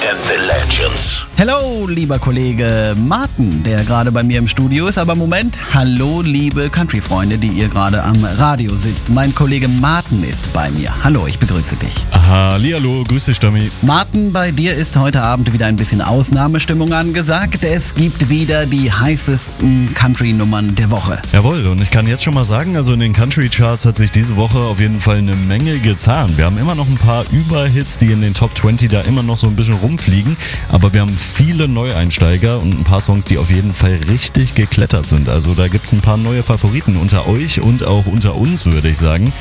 and the Legends. Hello, lieber Kollege Martin, der gerade bei mir im Studio ist. Aber Moment, hallo, liebe Country-Freunde, die ihr gerade am Radio sitzt. Mein Kollege Martin ist bei mir. Hallo, ich begrüße dich. Hallihallo, grüß dich, Stammi. Martin, bei dir ist heute Abend wieder ein bisschen Ausnahmestimmung angesagt. Es gibt wieder die heißesten Country-Nummern der Woche. Jawohl, und ich kann jetzt schon mal sagen, also in den Country-Charts hat sich diese Woche auf jeden Fall eine Menge getan. Wir haben immer noch ein paar Überhits, die in den Top 20 da immer noch so ein bisschen rumfliegen, aber wir haben viele Neueinsteiger und ein paar Songs, die auf jeden Fall richtig geklettert sind. Also da gibt's ein paar neue Favoriten unter euch und auch unter uns, würde ich sagen.